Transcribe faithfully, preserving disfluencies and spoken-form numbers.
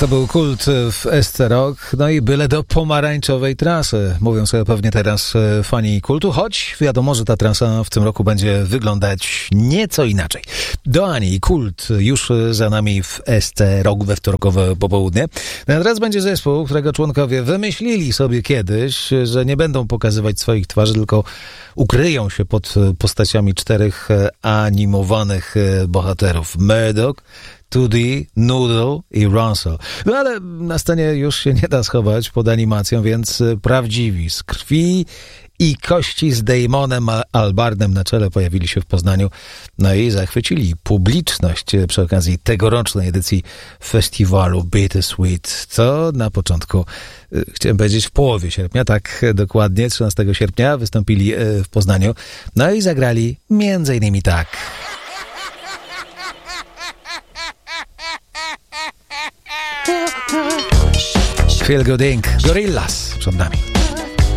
To był Kult w S C Rock, no i byle do pomarańczowej trasy. Mówią sobie pewnie teraz fani Kultu, choć wiadomo, że ta trasa w tym roku będzie wyglądać nieco inaczej. Do Ani, Kult już za nami w S C Rock we wtorkowe popołudnie. No a teraz będzie zespół, którego członkowie wymyślili sobie kiedyś, że nie będą pokazywać swoich twarzy, tylko ukryją się pod postaciami czterech animowanych bohaterów. Murdoch, Tudy, Noodle i Russell. No ale na scenie już się nie da schować pod animacją, więc prawdziwi z krwi i kości z Damonem Albarnem na czele pojawili się w Poznaniu. No i zachwycili publiczność przy okazji tegorocznej edycji festiwalu Bittersweet, co na początku, chciałem powiedzieć w połowie sierpnia, tak dokładnie, trzynastego sierpnia wystąpili w Poznaniu. No i zagrali między innymi tak. Feel Good Incorporated. Gorillaz przed nami.